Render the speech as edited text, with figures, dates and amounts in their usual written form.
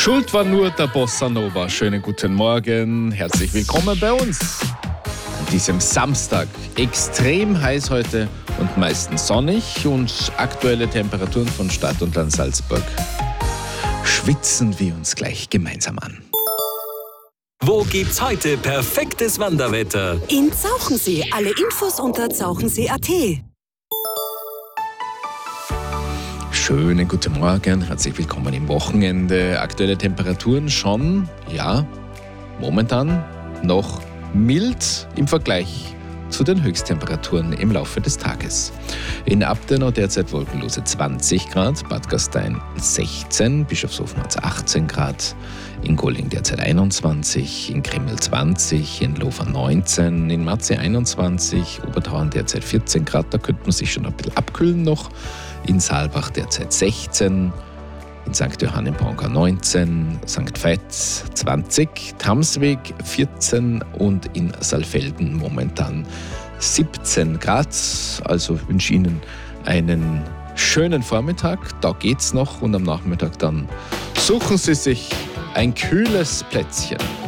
Schuld war nur der Bossa Nova. Schönen guten Morgen, herzlich willkommen bei uns. An diesem Samstag, extrem heiß heute und meistens sonnig und aktuelle Temperaturen von Stadt und Land Salzburg. Schwitzen wir uns gleich gemeinsam an. Wo gibt's heute perfektes Wanderwetter? In Zauchensee. Alle Infos unter zauchensee.at. Schönen guten Morgen, herzlich willkommen im Wochenende. Aktuelle Temperaturen schon, ja, momentan noch mild im Vergleich zu den Höchsttemperaturen im Laufe des Tages. In Abtenau derzeit wolkenlose 20 Grad, Bad Gastein 16, Bischofshofen hat 18 Grad, in Golling derzeit 21, in Krimml 20, in Lofer 19, in Matze 21, Obertauern derzeit 14 Grad, da könnte man sich schon ein bisschen abkühlen noch, in Saalbach derzeit 16, in St. Johann im Bronca 19, St. Veit 20, Tamsweg 14 und in Saalfelden momentan 17 Grad. Also ich wünsche Ihnen einen schönen Vormittag, da geht's noch und am Nachmittag dann suchen Sie sich ein kühles Plätzchen.